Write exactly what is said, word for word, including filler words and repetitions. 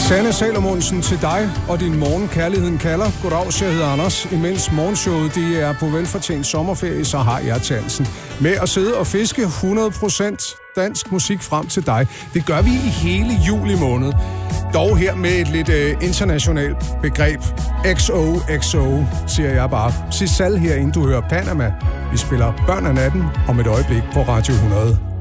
Sanne Salomonsen til dig og din morgen. Kærligheden kalder. Goddag, jeg hedder Anders. Imens morgenshowet de er på velfortjent sommerferie, så har jeg chancen med at sidde og fiske hundrede procent dansk musik frem til dig. Det gør vi i hele juli måned. Dog her med et lidt øh, internationalt begreb. X O X O, siger jeg bare. Sig salg her, inden du hører Panama. Vi spiller Børn af natten om et øjeblik på Radio hundrede.